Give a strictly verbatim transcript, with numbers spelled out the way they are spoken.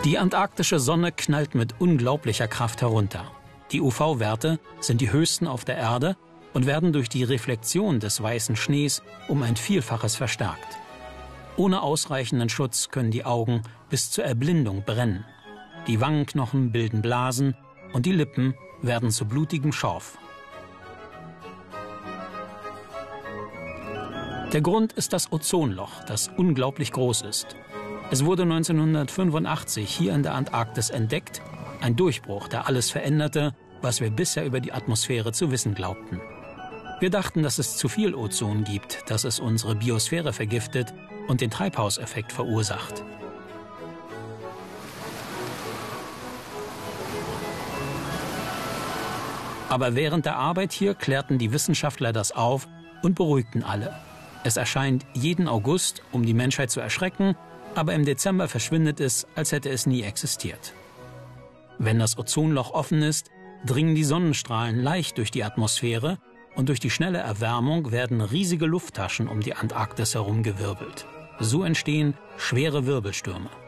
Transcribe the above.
Die antarktische Sonne knallt mit unglaublicher Kraft herunter. Die U V-Werte sind die höchsten auf der Erde und werden durch die Reflexion des weißen Schnees um ein Vielfaches verstärkt. Ohne ausreichenden Schutz können die Augen bis zur Erblindung brennen. Die Wangenknochen bilden Blasen und die Lippen werden zu blutigem Schorf. Der Grund ist das Ozonloch, das unglaublich groß ist. Es wurde neunzehnhundertfünfundachtzig hier in der Antarktis entdeckt, ein Durchbruch, der alles veränderte, was wir bisher über die Atmosphäre zu wissen glaubten. Wir dachten, dass es zu viel Ozon gibt, dass es unsere Biosphäre vergiftet und den Treibhauseffekt verursacht. Aber während der Arbeit hier klärten die Wissenschaftler das auf und beruhigten alle. Es erscheint jeden August, um die Menschheit zu erschrecken, aber im Dezember verschwindet es, als hätte es nie existiert. Wenn das Ozonloch offen ist, dringen die Sonnenstrahlen leicht durch die Atmosphäre und durch die schnelle Erwärmung werden riesige Lufttaschen um die Antarktis herum gewirbelt. So entstehen schwere Wirbelstürme.